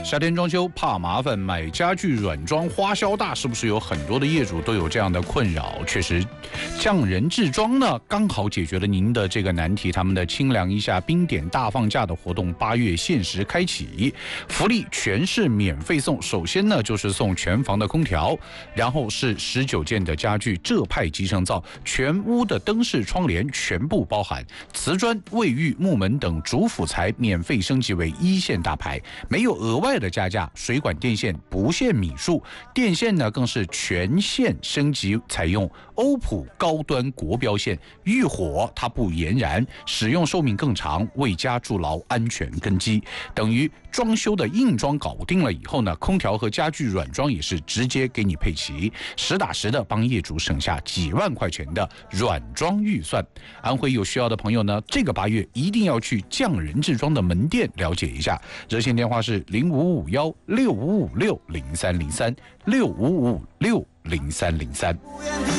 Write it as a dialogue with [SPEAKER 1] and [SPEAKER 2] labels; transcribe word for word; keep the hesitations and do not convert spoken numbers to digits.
[SPEAKER 1] 夏天装修怕麻烦，买家具软装花销大，是不是有很多的业主都有这样的困扰？确实，匠人制装呢，刚好解决了您的这个难题。他们的清凉一下冰点大放价的活动，八月限时开启，福利全是免费送。首先呢，就是送全房的空调，然后是十九件的家具，浙派集成灶，全屋的灯饰窗帘全部包含，瓷砖、卫浴、木门等主辅材免费升级为一线大牌，没有额外的加价。水管电线不限米数，电线呢更是全线升级，采用欧普高端国标线，遇火它不延燃，使用寿命更长，为家筑牢安全根基。等于装修的硬装搞定了以后呢，空调和家具软装也是直接给你配齐，实打实的帮业主省下几万块钱的软装预算。安徽有需要的朋友呢，这个八月一定要去匠人制装的门店了解一下，热线电话是零五五幺六五五六零三零三六五五六零三零三。